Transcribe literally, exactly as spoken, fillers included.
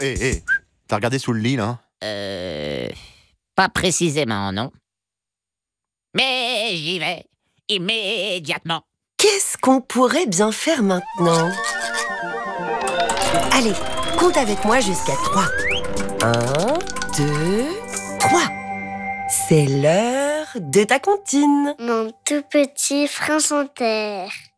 hé, hé, t'as regardé sous le lit, là? Euh... Pas précisément, non. Mais j'y vais immédiatement. Qu'est-ce qu'on pourrait bien faire maintenant? Allez, compte avec moi jusqu'à trois. Un, deux, trois. C'est l'heure de ta comptine. Mon tout petit prince en terre.